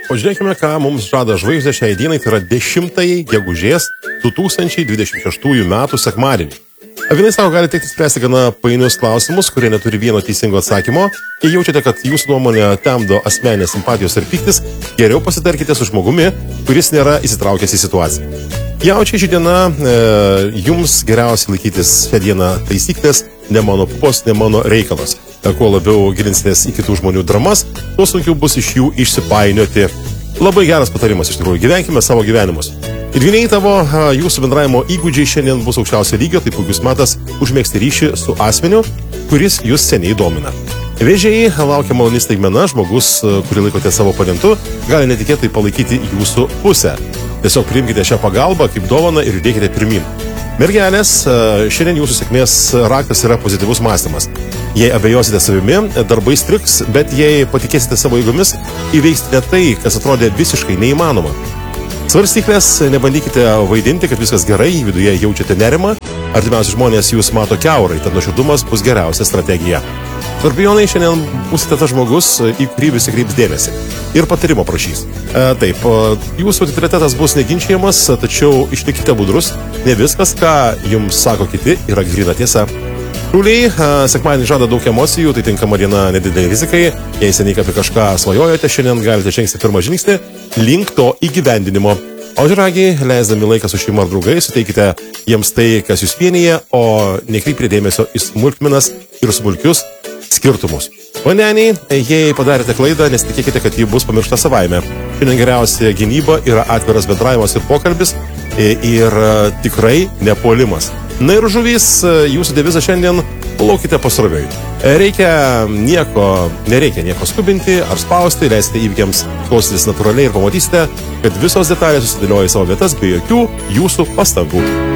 pažiūrėkime, ką mums žada žvaigždė šiai dienai, tai yra 10 gegužės 2026 metų sekmadienį. Avinai savo gali teikti spręsti gana painius klausimus, kurie neturi vieno teisingo atsakymo. Jei jaučiate, kad jūsų nuomonė temdo asmeninės simpatijos ir pyktis, geriau pasitarkite su žmogumi, kuris nėra įsitraukęs į situaciją. Jaučiai ši diena, jums geriausiai laikytis šią dieną taisyklės, ne mano pupos, ne mano reikalas. Kuo labiau gilinsitės į kitų žmonių dramas, tuo sunkiau bus iš jų išsipainioti. Labai geras patarimas, iš tikrųjų, gyvenkime savo gyvenimus. Ir vieniai tavo jūsų bendravimo įgūdžiai šiandien bus aukščiausio lygio, tai puikus metas užmėgsti ryšį su asmeniu, kuris jūs seniai domina. Vėžiai laukia maloni staigmena, žmogus, kurį laikote savo oponentu, gali netikėtai palaikyti jūsų pusę. Tiesiog priimkite šią pagalbą kaip dovaną ir judėkite pirmin. Mergelės, šiandien jūsų sėkmės raktas yra pozityvus mąstymas. Jei abejosite savimi, darbai striks, bet jei patikėsite savo jėgomis, įveiksite tai, kas atrodė visiškai neįmanoma. Svarstyklės, nebandykite vaidinti, kad viskas gerai, viduje jaučiate nerimą, artimiausi žmonės jūs mato kiaurai, tad nuoširdumas bus geriausia strategija. Skorpionai, šiandien būsite tas žmogus, į kurį visi kreips dėmesį ir patarimo prašys. Taip, jūsų autoritetas bus neginčiamas, tačiau išlikite budrus, ne viskas, ką jums sako kiti, yra gryna tiesa. Šauliai, sekmadienį žada daug emocijų, tai tinkama diena nedidelė rizikai. Jei seniai apie kažką svajojate, šiandien galite žengti pirmą žingsnį link to įgyvendinimo. O žiragiai, leisdami laiką su šeima ar draugais, suteikite jiems tai, kas jūs vienyje, o nekreipkite dėmesio į smulkmenas ir smulkius skirtumus. Vandeniai, jei padarėte klaidą, nesitikėkite, kad ji bus pamiršta savaime. Šiandien geriausia gynyba yra atviras bendravimas ir pokalbis ir tikrai nepuolimas. Na ir žuvys, jūsų devizas šiandien plaukite pasroviui. Nereikia nieko skubinti ar spausti, leisite įvykiams klausytis natūraliai ir pamatysite, kad visos detalės susidėlioja į savo vietas be jokių jūsų pastangų.